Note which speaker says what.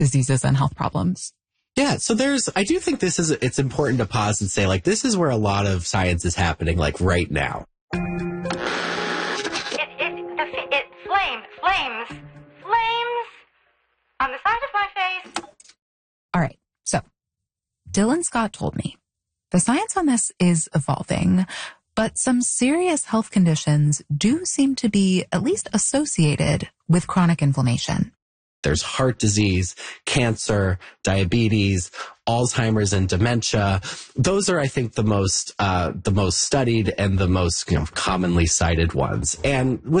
Speaker 1: diseases and health problems.
Speaker 2: Yeah, so I do think it's important to pause and say, like, this is where a lot of science is happening, like, right now.
Speaker 3: It flames on the side of my face.
Speaker 1: All right, so Dylan Scott told me the science on this is evolving, but some serious health conditions do seem to be at least associated with chronic inflammation.
Speaker 2: There's heart disease, cancer, diabetes, Alzheimer's and dementia. Those are, I think, the most studied and the most commonly cited ones. And with